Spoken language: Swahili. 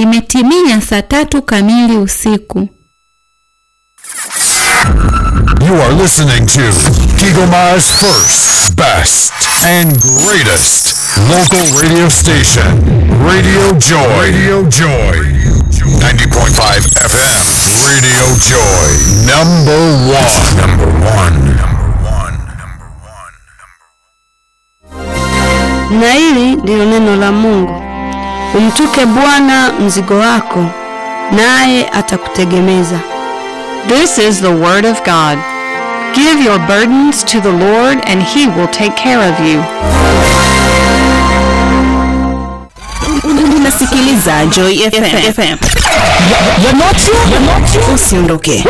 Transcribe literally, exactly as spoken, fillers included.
Imetimia saa tatu kamili usiku. You are listening to Kigoma's first, best, and greatest local radio station, Radio Joy. Radio Joy. ninety point five F M. Radio Joy. Number one. Number one. Number one. Number one. Na hili ndilo neno la Mungu. Umtuke Bwana mzigo wako, naye atakutegemeza. This is the word of God. Give your burdens to the Lord, and He will take care of you. Unasikiliza Joy F M. You're not you, you're not you. Usiondoke.